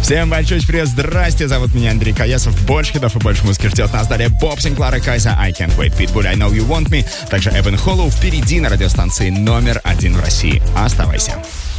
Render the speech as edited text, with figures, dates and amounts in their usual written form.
Всем большой привет, здрасте, зовут меня Андрей Каясов. Больше хитов и больше музыки ждет нас. Далее Боб Синклар и Кайза, I Can't Wait, Pitbull, I Know You Want Me. Также Эбен Холлоу впереди на радиостанции номер 1 в России. Оставайся.